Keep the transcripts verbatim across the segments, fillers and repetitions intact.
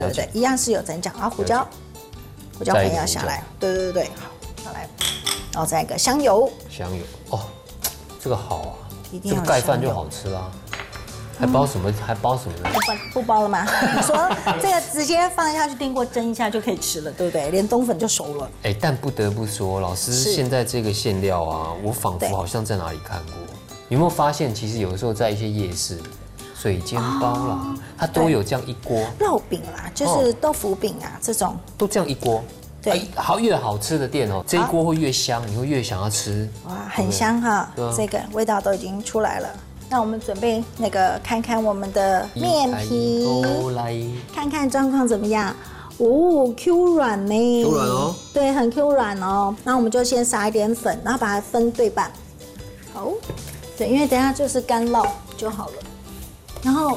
对不对？一样是有蘸酱，然后胡椒，胡椒粉要下来，对对对对，好，下来，然后再一个香油， 香油哦，这个好啊， 一定要这个盖饭就好吃啦。还包什么？还包什么呢？ 不包不包了吗？你说这个直接放下去叮锅蒸一下就可以吃了，对不对？连冬粉就熟了。 哎，但不得不说，老师现在这个馅料啊，我仿佛好像在哪里看过。有没有发现，其实有时候在一些夜市，水煎包啦，它都有这样一锅。 烙饼啦，就是豆腐饼啊这种， 都这样一锅。对，好越好吃的店哦，这一锅会越香，你会越想要吃。 哇，很香哈，这个味道都已经出来了。那我们准备那个看看我们的面皮，看看状况怎么样。哦 ，Q 软呢 ，Q 软哦， 对，很 Q 软哦。那我们就先撒一点粉，然后把它分对半。好，对，因为等一下就是干烙就好了。然后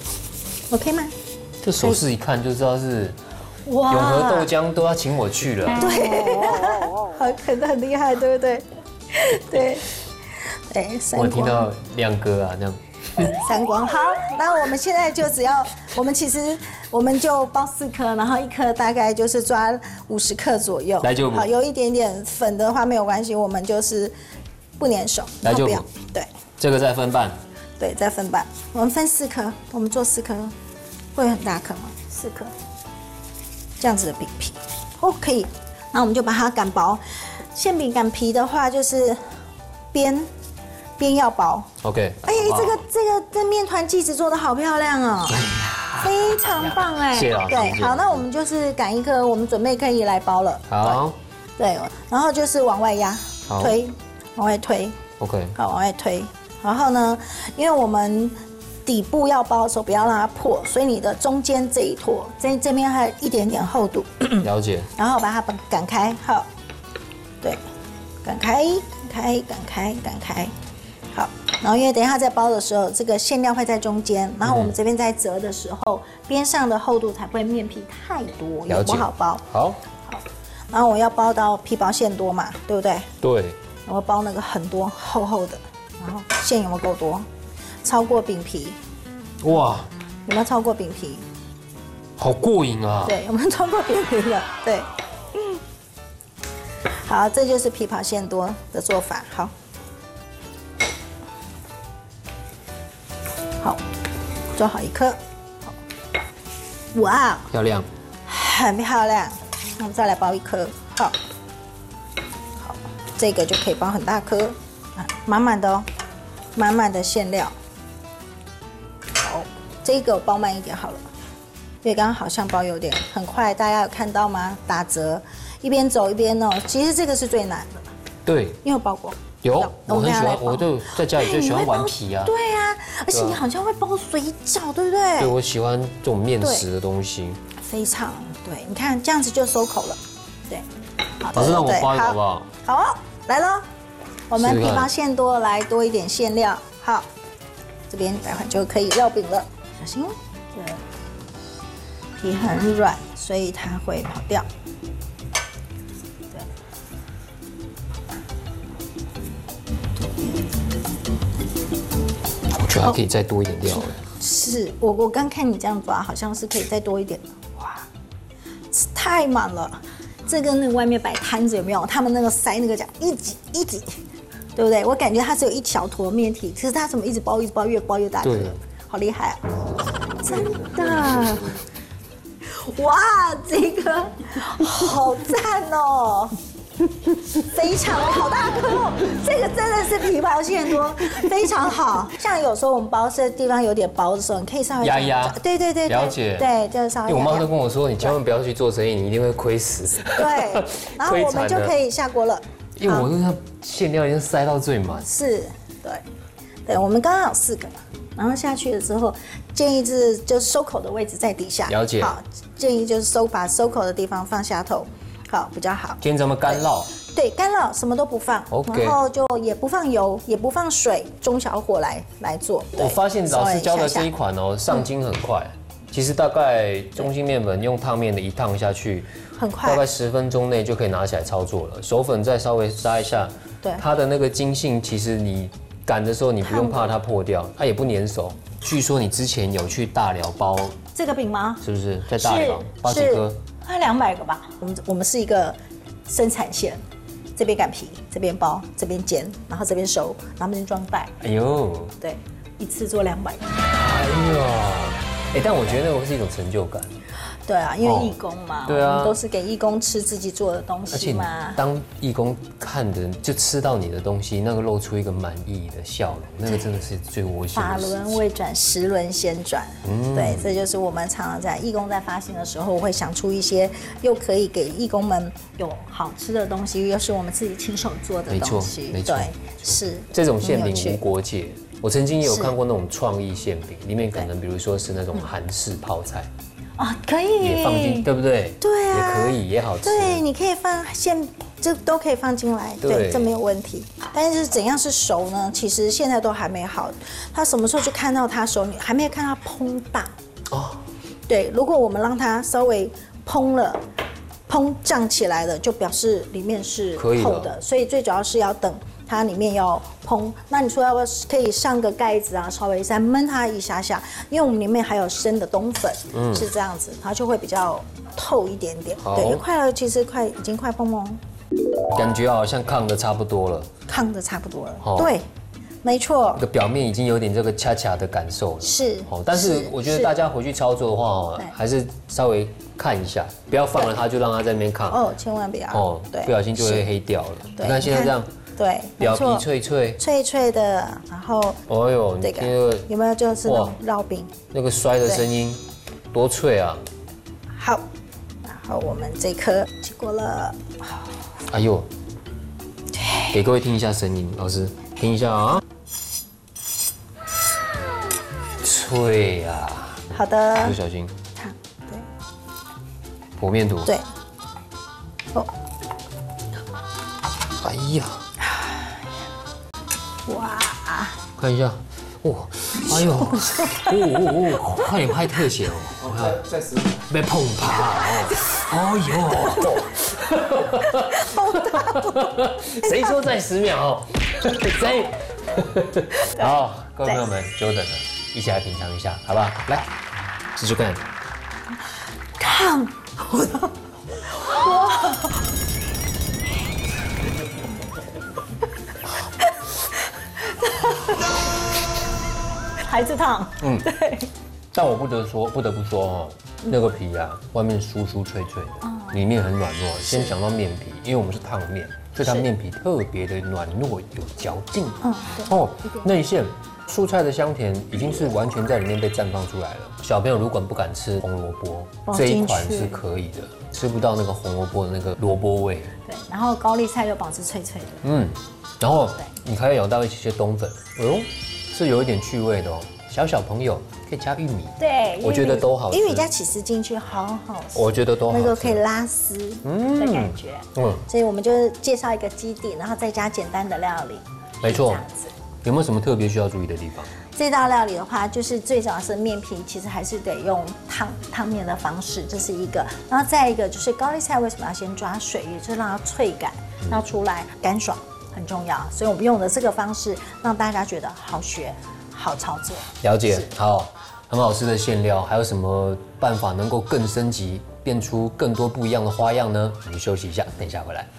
，OK 吗？ 这手势一看就知道是永和豆浆都要请我去了。 对，很很很厉害，对不对？对。对， 我听到亮哥啊，这样。 三光好，那我们现在就只要，我们其实我们就包四颗，然后一颗大概就是抓五十克左右。 来就好，有一点点粉的话没有关系，我们就是不粘手。 来就对， 这个再分半。 对，再分半，我们分四颗，我们做四颗，会很大颗吗？四颗，这样子的饼皮，哦，可以。那我们就把它擀薄。馅饼擀皮的话，就是边。边要薄 ，OK。 哎，这个这个这面团剂子做的好漂亮哦，哎呀，非常棒哎。 谢老师。 对，好，那我们就是擀一颗，我们准备可以来包了。 好。 对，然后就是往外压，推，往外推。 OK。 好，往外推。然后呢，因为我们底部要包的时候不要让它破，所以你的中间这一坨，这这边还有一点点厚度。 了解。 然后把它擀开，好，对，擀开，擀开，擀开，擀开。好，然后因为等一下在包的时候，这个馅料会在中间，然后我们这边在折的时候，边上的厚度才不会面皮太多，也不好包。 好， 好，然后我要包到皮薄馅多嘛，对不对？ 对。 我要包那个很多厚厚的，然后馅有没有够多？超过饼皮。哇，有没有超过饼皮？ 好过瘾啊！ 对，我们超过饼皮了，对。好，这就是皮薄馅多的做法。好。好，做好一颗，好，哇， 漂亮， 很漂亮。那我们再来包一颗，好，好，这个就可以包很大颗，啊，满满的哦，满满的馅料。好，这个我包慢一点好了，因为刚刚好像包有点很快，大家有看到吗？打折，一边走一边哦。其实这个是最难的， 对， 你有包过？ 有，我很喜欢，我就在家里最喜欢玩皮啊。 对啊，而且你好像会包水饺，对不对？ 对，我喜欢这种面食的东西。 非常对，你看这样子就收口了。对， 老师让我包一个好不好？ 好哦，来喽，我们皮薄馅多，来多一点馅料。好，这边待会就可以烙饼了，小心，对，皮很软，所以它会跑掉。 我觉得还可以再多一点料。 是我我刚看你这样抓，好像是可以再多一点。哇，太满了，这跟那个外面摆摊子有没有？他们那个塞那个讲一挤一挤，对不对？我感觉它只有一小坨面体，可是它怎么一直包一直包，越包越大颗，好厉害啊！真的，哇，这个好赞哦！非常好大颗哦，这个真的是皮薄馅多，非常好。像有时候我们包这地方有点薄的时候，你可以稍微压压， 对对对， 了解， 对，就是稍微。 因为我妈都跟我说，你千万不要去做生意，你一定会亏死。 对，然后我们就可以下锅了。 因为我那个馅料已经塞到最满。 是，对，对，我们刚刚有四个嘛，然后下去了之后，建议是就是收口的位置在底下。 了解。 好，建议就是收把收口的地方放下头。好，比较好。 今天咱们干烙， 对，干烙什么都不放， OK， 然后就也不放油，也不放水，中小火来来做。 我发现老师教的这一款哦，上筋很快。其实大概中筋面粉用烫面的一烫下去， 很快， 大概十分钟内就可以拿起来操作了。手粉再稍微扎一下， 对， 它的那个筋性，其实你擀的时候你不用怕它破掉，它也不粘手。据说你之前有去大寮包这个饼吗？ 是不是在大寮八十颗？ 快两百个吧。我们我们是一个生产线，这边擀皮，这边包，这边煎，然后这边收，然后这边装袋。 哎呦， 对，一次做两百个。 哎呦，哎，但我觉得那个是一种成就感。 对啊，因为义工嘛， 对啊， 我们都是给义工吃自己做的东西嘛。 当义工看的就吃到你的东西，那个露出一个满意的笑容，那个真的是最窝心的。 法轮未转，十轮先转。嗯，对，这就是我们常常在义工在发行的时候，会想出一些又可以给义工们有好吃的东西，又是我们自己亲手做的东西。 没错， 对，是这种馅饼无国界。我曾经也有看过那种创意馅饼，里面可能比如说是那种韩式泡菜。 啊，可以也放进，对不对？ 对啊， 也可以，也好吃。 对，你可以放馅，这都可以放进来，对，这没有问题。但是怎样是熟呢？其实现在都还没好。它什么时候就看到它熟？你还没有看它膨大哦。对，如果我们让它稍微膨了、膨胀起来了，就表示里面是厚的。所以最主要是要等它里面要膨。那你说要不要可以上个盖子啊，稍微再焖它一下下，因为我们里面还有生的冬粉，嗯，是这样子，它就会比较透一点点。对，快了，其实快已经快蓬蓬， 感觉好像炕的差不多了， 炕的差不多了，哦、对。没错， 这个表面已经有点这个恰恰的感受了。 是， 哦，但是我觉得大家回去操作的话哦，还是稍微看一下，不要放了它就让它在那边炕。 哦，千万不要。哦， 对，不小心就会黑掉了。你看现在这样， 对， 表皮脆脆， 脆脆的，然后， 哦呦， 这个有没有就是那种烙饼？ 那个摔的声音多脆啊！ 好，然后我们这颗结果了。 哎呦，给各位听一下声音，老师听一下啊。脆呀！ 好的， 不小心。 烫，对。 剖面图。 对。哦。 哎呀！ 哇！ 看一下，哇！哎呦！哦哦哦！快点拍特写哦！我看再十秒，被碰趴哦！哦呦！谁说再十秒？谁？好，各位朋友们，久等了。一起来品尝一下，好不好？来，试试看。 看，我的，哇！还是烫。嗯，对。 但我不得说，不得不说哦，那个皮啊，外面酥酥脆脆的，里面很软糯。先讲到面皮，因为我们是烫面，所以它面皮特别的软糯有嚼劲。嗯，哦，内馅。蔬菜的香甜已经是完全在里面被绽放出来了。小朋友如果不敢吃红萝卜，这一款是可以的，吃不到那个红萝卜的那个萝卜味。 对，然后高丽菜又保持脆脆的。 嗯，然后你可以咬到一些冬粉，哎呦，是有一点趣味的哦。小小朋友可以加玉米， 对， 我觉得都好吃。 玉米加起司进去，好好吃。 我觉得都好吃， 那个可以拉丝的感觉。嗯，所以我们就介绍一个基底，然后再加简单的料理。 没错。有没有什么特别需要注意的地方？ 这道料理的话，就是最主要是面皮，其实还是得用烫烫面的方式，这是一个。然后再一个就是高丽菜为什么要先抓水，也就是让它脆感要出来，干爽很重要。所以我们用的这个方式，让大家觉得好学、好操作。 了解，好，很好吃的馅料，还有什么办法能够更升级，变出更多不一样的花样呢？我们休息一下，等一下回来。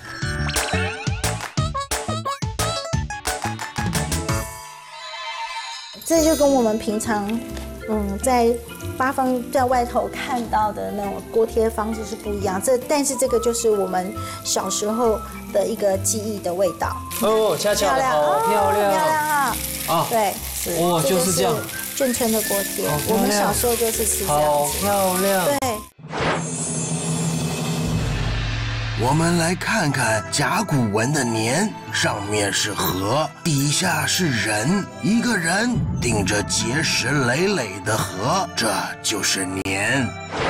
这就跟我们平常，嗯，在八方在外头看到的那种锅贴方式是不一样。这但是这个就是我们小时候的一个记忆的味道。 哦，恰恰的好漂亮， 漂亮啊！啊，对， 是，哇，就是这样。 眷村的锅贴，我们小时候就是吃这样子。 好漂亮。 对。 我们来看看甲骨文的年，上面是河，底下是人，一个人顶着结实累累的河，这就是年。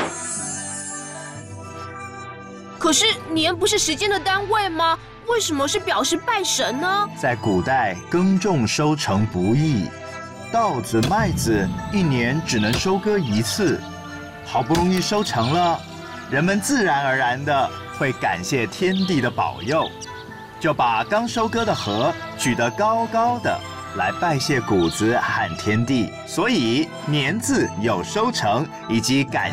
可是年不是时间的单位吗？为什么是表示拜神呢？ 在古代，耕种收成不易，稻子、麦子一年只能收割一次，好不容易收成了，人们自然而然的会感谢天地的保佑，就把刚收割的禾举得高高的， 来拜谢谷子和天地，所以年字有收成以及感